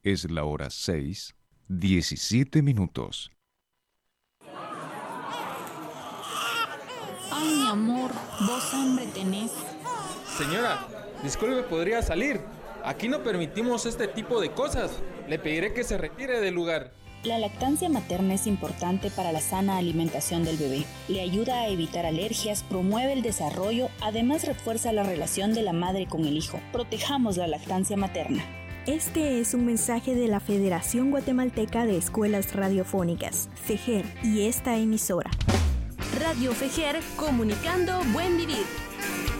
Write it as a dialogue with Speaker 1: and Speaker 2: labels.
Speaker 1: Es la hora 6:17.
Speaker 2: Ay, mi amor, vos hambre tenés.
Speaker 3: Señora, disculpe, ¿podría salir? Aquí no permitimos este tipo de cosas. Le pediré que se retire del lugar.
Speaker 2: La lactancia materna es importante para la sana alimentación del bebé. Le ayuda a evitar alergias, promueve el desarrollo, además refuerza la relación de la madre con el hijo. Protejamos la lactancia materna.
Speaker 4: Este es un mensaje de la Federación Guatemalteca de Escuelas Radiofónicas, FEGER, y esta emisora.
Speaker 5: Radio FEGER, comunicando buen vivir.